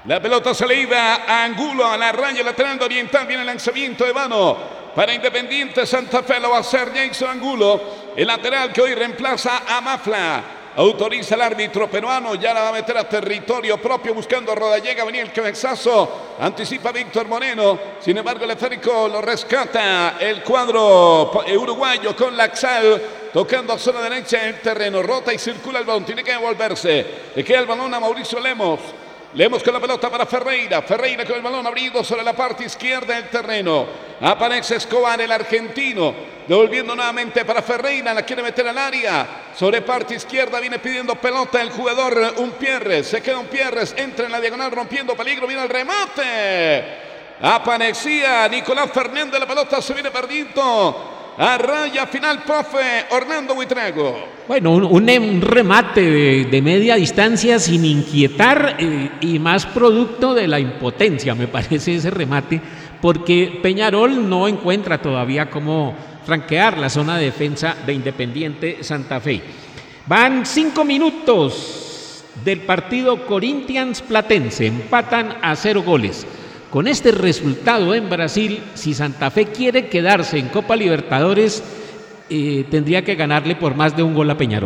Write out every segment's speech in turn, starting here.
La pelota se le iba a Angulo, a la raya lateral de Oriental. Viene el lanzamiento de mano para Independiente Santa Fe. Lo va a hacer Jason Angulo, el lateral que hoy reemplaza a Mafla. Autoriza el árbitro peruano, ya la va a meter a territorio propio buscando a Rodallega. Venía el cabezazo, anticipa Víctor Moreno. Sin embargo, el esférico lo rescata el cuadro uruguayo con Laxal. Tocando a zona derecha del terreno, rota y circula el balón, tiene que devolverse. Le queda el balón a Mauricio Lemos. Lemos con la pelota para Ferreira. Ferreira con el balón abrido sobre la parte izquierda del terreno. Aparece Escobar, el argentino. Devolviendo nuevamente para Ferreira. La quiere meter al área. Sobre parte izquierda viene pidiendo pelota el jugador Umpierres. Se queda Umpierres. Entra en la diagonal rompiendo peligro. Viene el remate. Aparecía Nicolás Fernández. La pelota se viene perdiendo. A raya final, profe Orlando Buitrago. Bueno, un remate de media distancia sin inquietar y más producto de la impotencia, me parece ese remate, porque Peñarol no encuentra todavía cómo franquear la zona de defensa de Independiente Santa Fe. Van 5 minutos del partido Corinthians Platense, empatan a 0 goles. Con este resultado en Brasil, si Santa Fe quiere quedarse en Copa Libertadores, tendría que ganarle por más de un gol a Peñarol.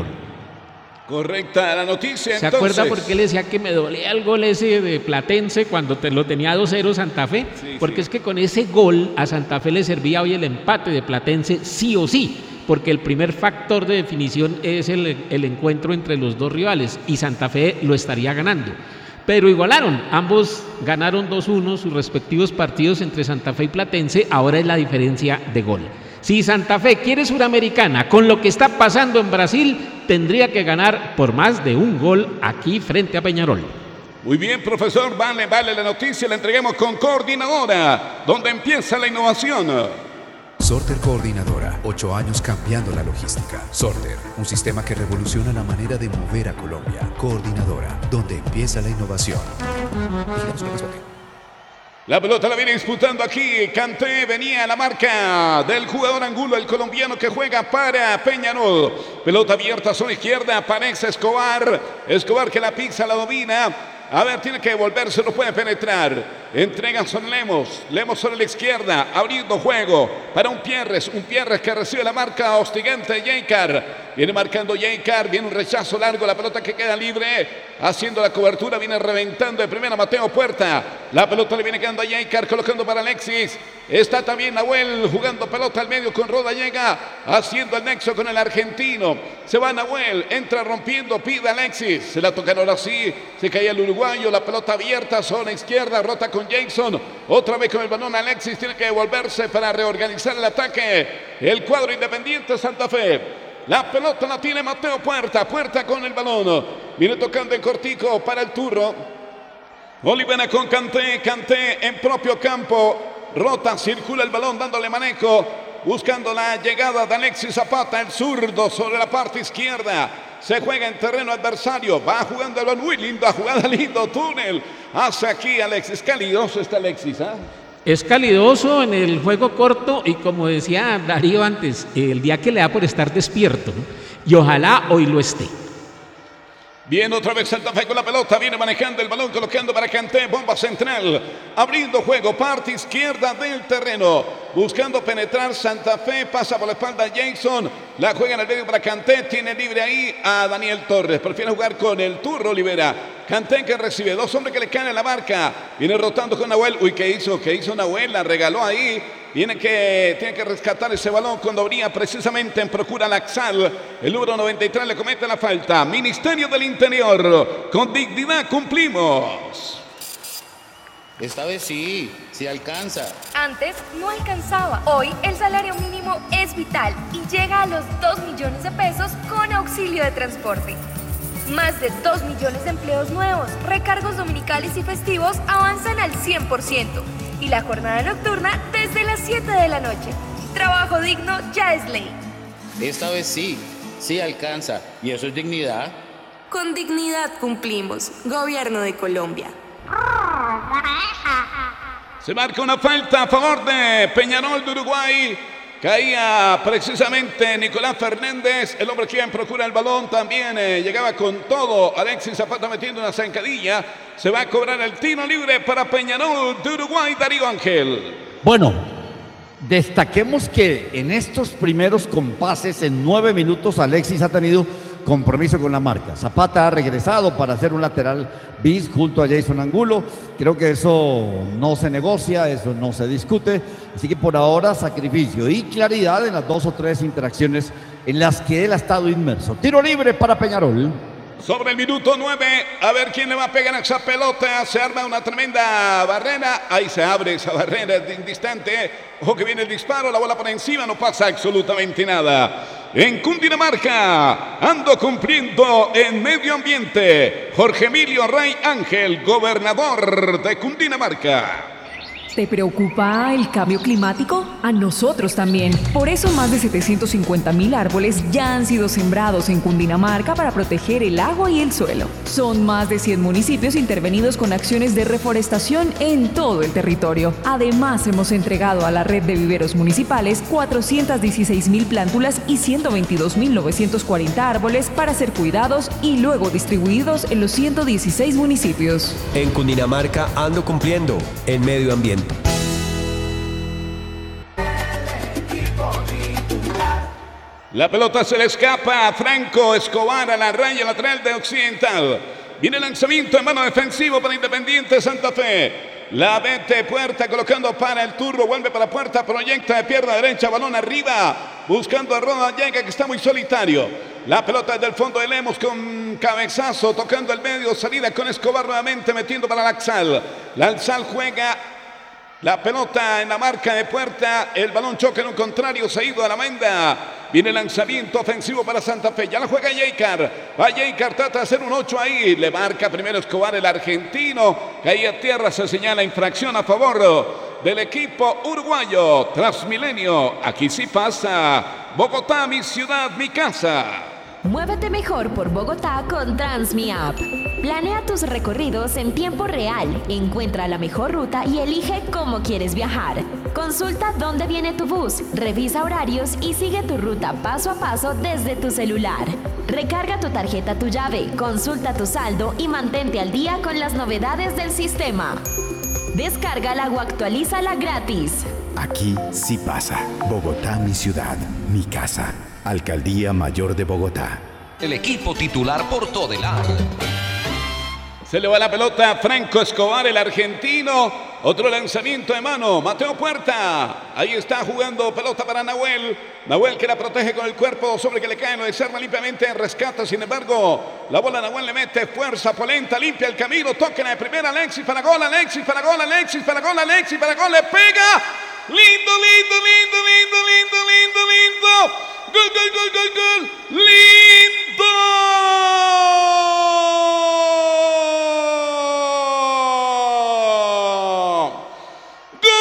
Correcta la noticia. ¿Se acuerda por qué le decía que me dolía el gol ese de Platense cuando lo tenía 2-0 Santa Fe? Sí, porque es que con ese gol a Santa Fe le servía hoy el empate de Platense sí o sí, porque el primer factor de definición es el encuentro entre los dos rivales y Santa Fe lo estaría ganando. Pero igualaron, ambos ganaron 2-1 sus respectivos partidos entre Santa Fe y Platense, ahora es la diferencia de gol. Si Santa Fe quiere Suramericana, con lo que está pasando en Brasil, tendría que ganar por más de un gol aquí frente a Peñarol. Muy bien, profesor, vale la noticia, la entreguemos con Coordinadora, donde empieza la innovación. Sorter Coordinadora, 8 años cambiando la logística. Sorter, un sistema que revoluciona la manera de mover a Colombia. Coordinadora, donde empieza la innovación. La pelota la viene disputando aquí. Kanté, venía a la marca del jugador Angulo, el colombiano que juega para Peñarol. Pelota abierta a zona izquierda, aparece Escobar. Escobar que la pisa, la domina. A ver, tiene que devolverse, no puede penetrar. Entrega son Lemos. Lemos sobre la izquierda, abriendo juego para Umpierres que recibe la marca hostigante de Yeikar. Viene marcando Yeikar, viene un rechazo largo, la pelota que queda libre. Haciendo la cobertura, viene reventando de primera Mateo Puerta. La pelota le viene quedando a Yeikar, colocando para Alexis. Está también Nahuel jugando pelota al medio con Rodallega. Haciendo el nexo con el argentino. Se va Nahuel, entra rompiendo, pide Alexis. Se la tocan ahora sí, se cae el uruguayo. La pelota abierta, zona izquierda, rota con Jason. Otra vez con el balón Alexis, tiene que devolverse para reorganizar el ataque. El cuadro Independiente Santa Fe. La pelota la tiene Mateo Puerta. Puerta con el balón. Viene tocando en cortico para el turro. Olivera con Kanté. Kanté en propio campo. Rota, circula el balón dándole manejo. Buscando la llegada de Alexis Zapata, el zurdo sobre la parte izquierda. Se juega en terreno adversario. Va jugando el balón. Muy linda jugada, lindo túnel. Hace aquí Alexis. Calidoso está Alexis, ¿ah? Es calidoso en el juego corto y como decía Darío antes, el día que le da por estar despierto, ¿no? Y ojalá hoy lo esté. Bien, otra vez Santa Fe con la pelota, viene manejando el balón, colocando para Kanté, bomba central, abriendo juego, parte izquierda del terreno, buscando penetrar Santa Fe, pasa por la espalda Jason, la juega en el medio para Kanté, tiene libre ahí a Daniel Torres, prefiere jugar con el turro Olivera. Kanté que recibe, dos hombres que le caen en la marca, viene rotando con Nahuel, uy, ¿qué hizo Nahuel? La regaló ahí. Tiene que rescatar ese balón cuando venía precisamente en procura Laxal. El número 93 le comete la falta. Ministerio del Interior, con dignidad cumplimos. Esta vez sí alcanza. Antes no alcanzaba. Hoy el salario mínimo es vital y llega a los 2 millones de pesos con auxilio de transporte. Más de 2 millones de empleos nuevos, recargos dominicales y festivos avanzan al 100%. Y la jornada nocturna desde las 7 de la noche. Trabajo digno ya es ley. Esta vez sí alcanza. ¿Y eso es dignidad? Con dignidad cumplimos. Gobierno de Colombia. Se marca una falta a favor de Peñarol de Uruguay. Caía precisamente Nicolás Fernández, el hombre quien procura el balón, también llegaba con todo. Alexis Zapata metiendo una zancadilla. Se va a cobrar el tiro libre para Peñarol de Uruguay, Darío Ángel. Bueno, destaquemos que en estos primeros compases, en 9 minutos, Alexis ha tenido compromiso con la marca. Zapata ha regresado para hacer un lateral bis junto a Jason Angulo. Creo que eso no se negocia, eso no se discute. Así que por ahora sacrificio y claridad en las 2 o 3 interacciones en las que él ha estado inmerso. Tiro libre para Peñarol. Sobre el minuto 9, a ver quién le va a pegar a esa pelota. Se arma una tremenda barrera. Ahí se abre esa barrera distante. Ojo que viene el disparo, la bola por encima, no pasa absolutamente nada. En Cundinamarca, ando cumpliendo en medio ambiente. Jorge Emilio Rey Ángel, gobernador de Cundinamarca. ¿Te preocupa el cambio climático? A nosotros también. Por eso más de 750.000 árboles ya han sido sembrados en Cundinamarca para proteger el agua y el suelo. Son más de 100 municipios intervenidos con acciones de reforestación en todo el territorio. Además, hemos entregado a la red de viveros municipales 416.000 plántulas y 122.940 árboles para ser cuidados y luego distribuidos en los 116 municipios. En Cundinamarca ando cumpliendo en medio ambiente. La pelota se le escapa a Franco Escobar a la raya lateral de Occidental. Viene el lanzamiento en mano defensivo para Independiente Santa Fe. La mete Puerta colocando para el turbo. Vuelve para Puerta, proyecta de pierna derecha, balón arriba. Buscando a Roda Llega que está muy solitario. La pelota desde el fondo de Lemos con cabezazo. Tocando el medio, salida con Escobar nuevamente metiendo para Laxal. Laxal juega. La pelota en la marca de Puerta, el balón choca en un contrario, se ha ido a la menda. Viene el lanzamiento ofensivo para Santa Fe, ya la juega Yeikar. Va Yeikar, trata de hacer un 8 ahí. Le marca primero Escobar, el argentino. Caía a tierra, se señala infracción a favor del equipo uruguayo. Transmilenio, aquí sí pasa. Bogotá, mi ciudad, mi casa. Muévete mejor por Bogotá con TransmiApp. Planea tus recorridos en tiempo real, encuentra la mejor ruta y elige cómo quieres viajar. Consulta dónde viene tu bus, revisa horarios y sigue tu ruta paso a paso desde tu celular. Recarga tu tarjeta Tu Llave, consulta tu saldo y mantente al día con las novedades del sistema. Descárgala o actualízala gratis. Aquí sí pasa. Bogotá, mi ciudad, mi casa. Alcaldía Mayor de Bogotá. El equipo titular por Todelar. Se le va la pelota a Franco Escobar, el argentino. Otro lanzamiento de mano. Mateo Puerta. Ahí está jugando pelota para Nahuel. Nahuel que la protege con el cuerpo sobre que le cae. Lo desarma limpiamente. Rescata. Sin embargo, la bola Nahuel le mete fuerza. Polenta. Limpia el camino. Toca la de primera. Alexis para gol. Alexis para gol. Alexis para gol. Alexis para gol. Le pega. Lindo, lindo, lindo, lindo, lindo, lindo, lindo. Gol.